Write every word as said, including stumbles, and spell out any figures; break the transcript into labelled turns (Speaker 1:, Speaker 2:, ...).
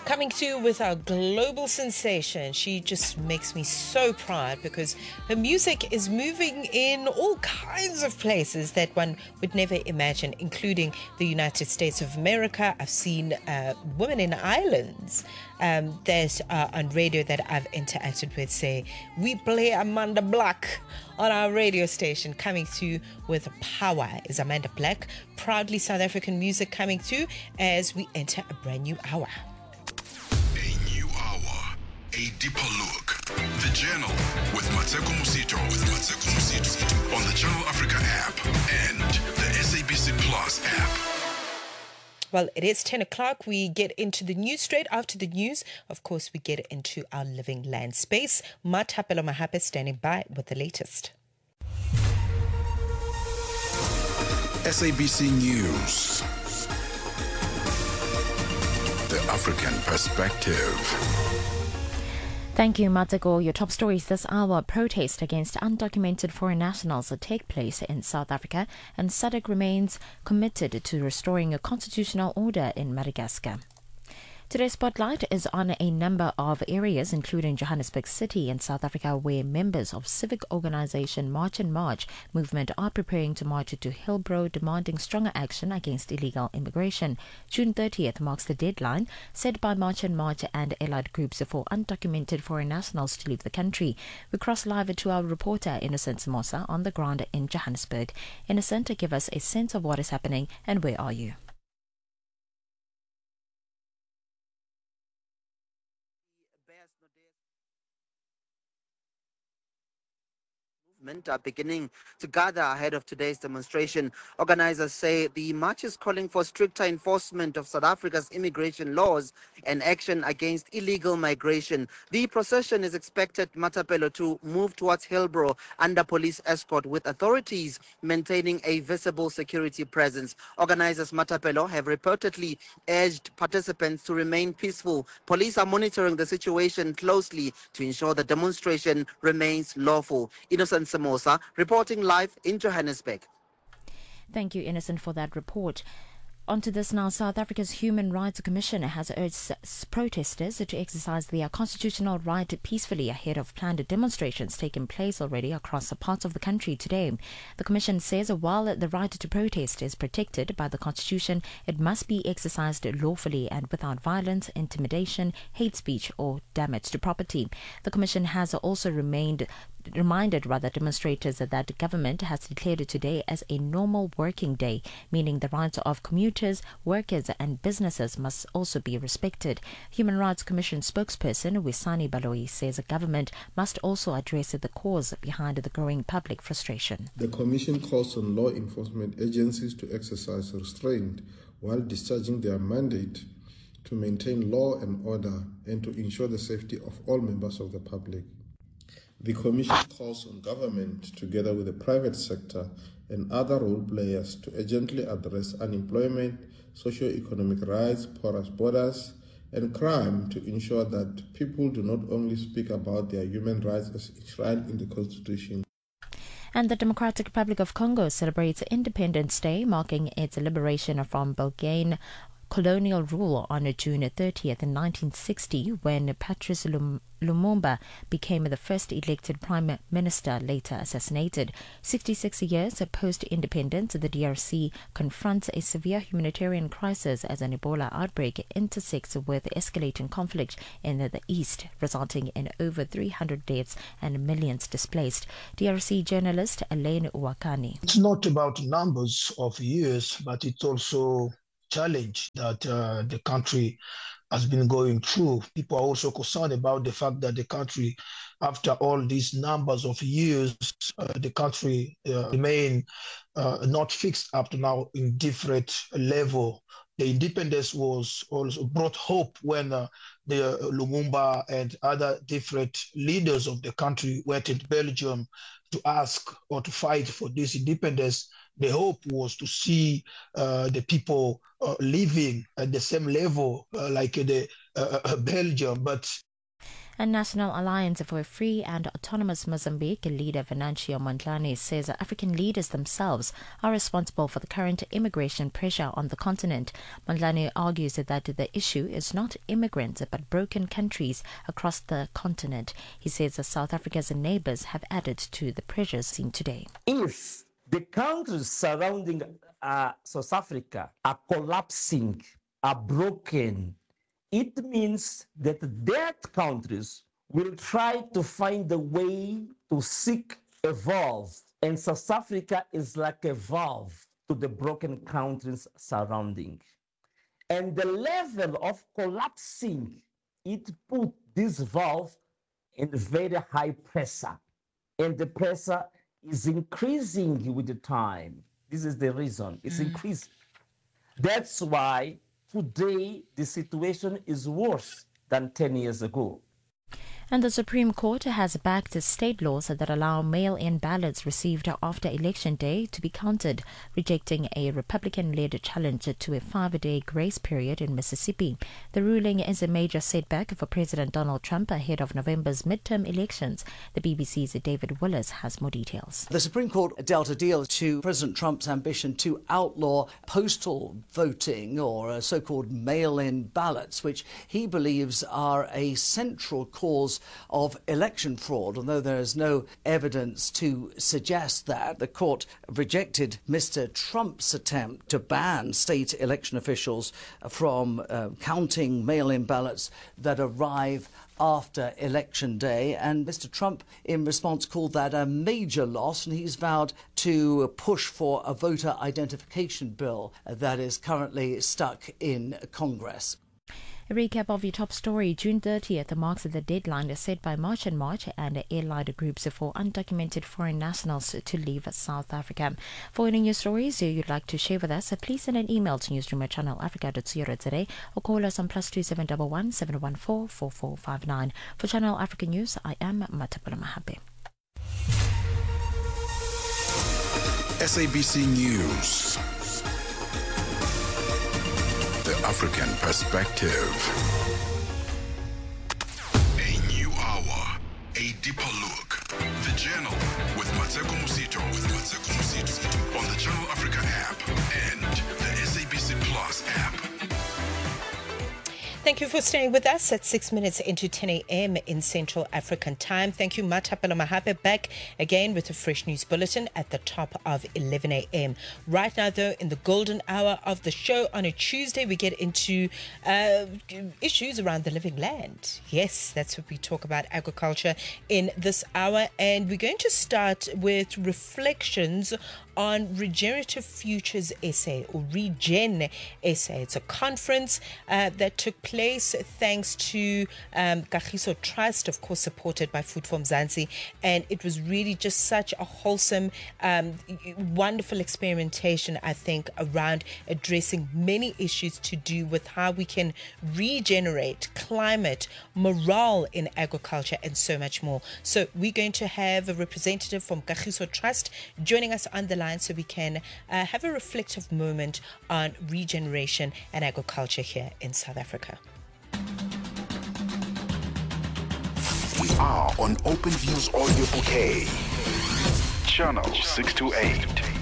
Speaker 1: coming through with our global sensation. She just makes me so proud because her music is moving in all kinds of places that one would never imagine, including the United States of America. I've seen uh, women in islands um, that are on radio that I've interacted with say, we play Amanda Black on our radio station. Coming through with power is Amanda Black. Proudly South African music coming through as we enter a brand new hour.
Speaker 2: A new hour, a deeper look. The Journal with Mateko Musito, with Mateko Musito on the Channel Africa app and the S A B C Plus app.
Speaker 1: Well, it is ten o'clock. We get into the news straight after the news. Of course, we get into our living land space. Matapelo Mahape standing by with the latest.
Speaker 2: S A B C News. The African perspective.
Speaker 3: Thank you, Matego. Your top stories this hour. Protest against undocumented foreign nationals that take place in South Africa, and S A D C remains committed to restoring a constitutional order in Madagascar. Today's spotlight is on a number of areas, including Johannesburg City in South Africa, where members of civic organisation March and March movement are preparing to march to Hillbrow, demanding stronger action against illegal immigration. June thirtieth marks the deadline set by March and March and allied groups for undocumented foreign nationals to leave the country. We cross live to our reporter Innocent Samosa on the ground in Johannesburg. Innocent, give us a sense of what is happening and where are you?
Speaker 4: Are beginning to gather ahead of today's demonstration. Organizers say the march is calling for stricter enforcement of South Africa's immigration laws and action against illegal migration. The procession is expected, Matapelo, to move towards Hillbrow under police escort, with authorities maintaining a visible security presence. Organizers, Matapelo, have reportedly urged participants to remain peaceful. Police are monitoring the situation closely to ensure the demonstration remains lawful. Innocent Samosa, reporting live in Johannesburg.
Speaker 3: Thank you, Innocent, for that report. On to this now. South Africa's Human Rights Commission has urged protesters to exercise their constitutional right peacefully ahead of planned demonstrations taking place already across parts of the country today. The Commission says while the right to protest is protected by the Constitution, it must be exercised lawfully and without violence, intimidation, hate speech or damage to property. The Commission has also remained reminded rather demonstrators that the government has declared today as a normal working day, meaning the rights of commuters, workers and businesses must also be respected. Human Rights Commission spokesperson Wisani Baloyi says the government must also address the cause behind the growing public frustration.
Speaker 5: The Commission calls on law enforcement agencies to exercise restraint while discharging their mandate to maintain law and order and to ensure the safety of all members of the public. The Commission calls on government, together with the private sector and other role players, to urgently address unemployment, socio-economic rights, porous borders, and crime to ensure that people do not only speak about their human rights as enshrined in the Constitution.
Speaker 3: And the Democratic Republic of Congo celebrates Independence Day, marking its liberation from Belgian colonial rule on June thirtieth in nineteen sixty, when Patrice Lumumba became the first elected prime minister, later assassinated. sixty-six years post-independence, the D R C confronts a severe humanitarian crisis as an Ebola outbreak intersects with escalating conflict in the east, resulting in over three hundred deaths and millions displaced. D R C journalist Elaine Uwakani.
Speaker 6: It's not about numbers of years, but it's also challenge that uh, the country has been going through. People are also concerned about the fact that the country, after all these numbers of years, uh, the country uh, remain uh, not fixed up to now in different level. The independence was also brought hope when uh, the uh, Lumumba and other different leaders of the country went to Belgium to ask or to fight for this independence. The hope was to see uh, the people uh, living at the same level uh, like the uh, uh, Belgium, but
Speaker 3: A National Alliance for a Free and Autonomous Mozambique leader Venancio Mondlane says that African leaders themselves are responsible for the current immigration pressure on the continent. Mondlane argues that the issue is not immigrants but broken countries across the continent. He says that South Africa's neighbours have added to the pressures seen today.
Speaker 7: If the countries surrounding uh, South Africa are collapsing, are broken, it means that that countries will try to find a way to seek a valve. And South Africa is like a valve to the broken countries surrounding. And the level of collapsing, it put this valve in very high pressure. And the pressure is increasing with the time. This is the reason. It's mm. increasing. That's why today the situation is worse than ten years ago.
Speaker 3: And the Supreme Court has backed state laws that allow mail-in ballots received after Election Day to be counted, rejecting a Republican-led challenge to a five-day grace period in Mississippi. The ruling is a major setback for President Donald Trump ahead of November's midterm elections. The B B C's David Willis has more details.
Speaker 8: The Supreme Court dealt a deal to President Trump's ambition to outlaw postal voting, or uh, so-called mail-in ballots, which he believes are a central cause of election fraud, although there is no evidence to suggest that. The court rejected Mister Trump's attempt to ban state election officials from uh, counting mail-in ballots that arrive after Election Day, and Mister Trump in response called that a major loss, and he's vowed to push for a voter identification bill that is currently stuck in Congress.
Speaker 3: A recap of your top story. June thirtieth marks the deadline set by March and March and allied groups for undocumented foreign nationals to leave South Africa. For any news stories you'd like to share with us, please send an email to newsroom at channel africa dot co dot za or call us on plus two seven one one seven one four four four five nine. For Channel Africa News, I am Matapala Mahape.
Speaker 2: S A B C News. The African Perspective. A new hour, a deeper look. The Journal with Mateko Musito, with Mateko Musito on the Channel Africa app and the S A B C Plus app.
Speaker 1: Thank you for staying with us at six minutes into ten a.m. in Central African time. Thank you, Matapela Mahape, back again with a fresh news bulletin at the top of eleven a.m. Right now, though, in the golden hour of the show on a Tuesday, we get into uh, issues around the living land. Yes, that's what we talk about, agriculture, in this hour. And we're going to start with reflections on Regenerative Futures S A, or Regen S A. It's a conference uh, that took place thanks to um, Kagiso Trust, of course supported by Food for Mzansi, and it was really just such a wholesome, um, wonderful experimentation, I think, around addressing many issues to do with how we can regenerate climate, morale in agriculture, and so much more. So we're going to have a representative from Kagiso Trust joining us on the line so we can uh, have a reflective moment on regeneration and agriculture here in South Africa.
Speaker 2: We are on OpenView's audio bouquet. Channel six two eight.